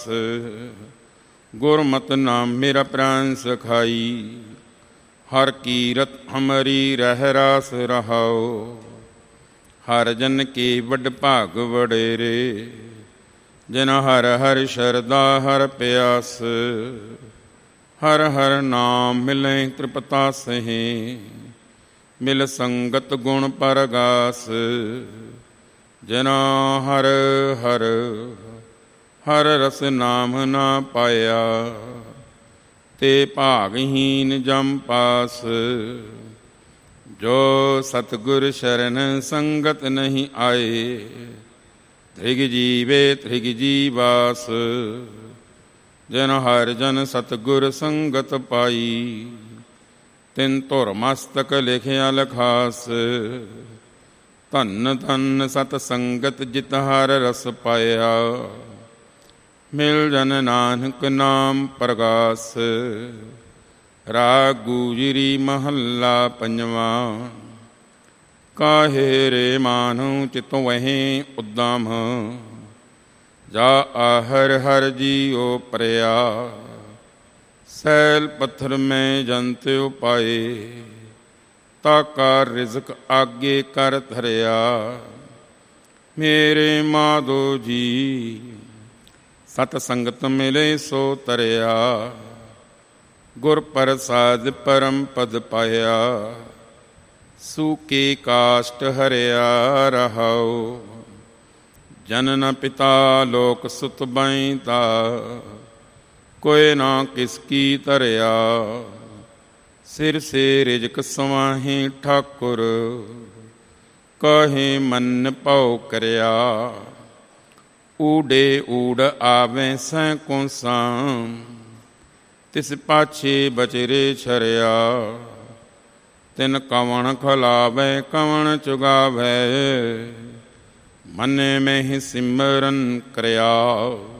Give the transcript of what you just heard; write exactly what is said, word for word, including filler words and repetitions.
गुरमत नाम मेरा प्राण सखाई। हर कीरत हमारी रह रास रहाओ। हर जन के वड भाग वडेरे। जिन हर हर शरदा हर प्यास। हर हर नाम मिले कृपता सहे। मिल संगत गुण परगास। जना हर हर हर रस नाम ना पाया। ते भागहीन जम पास। जो सतगुर शरण संगत नहीं आए। त्रिग जीवे त्रिग जीवास। जिन हर जन सतगुर संगत पाई। तिन धुर मस्तक लिखिया लखास। धन धन सत संगत जित हर रस पाया। मिल जन नानक नाम प्रगास। राग गुजरी महला पंजवा। काहे रे मानो चित वहीं उद्दाम। जा आहर हर जियो प्रया। सैल पत्थर में जंत उपाए। ताका रिज़क आगे कर धरिया। मेरे माधो जी सत संगत मिले सो तरिया। गुर प्रसाद परम पद पाया। सूके काष्ट हरिया रहाओ। जनन पिता लोक सुत बैंता। कोई ना किसकी तरिया। सिर से रिजक समाही ठाकुर। कहे मन पाओ करया। ऊडे ऊड आवे सैकों साम। तिस पाछे बचरे छरिया। तिन कवण खलावे कवण चुगावे। मन में ही सिमरन करया।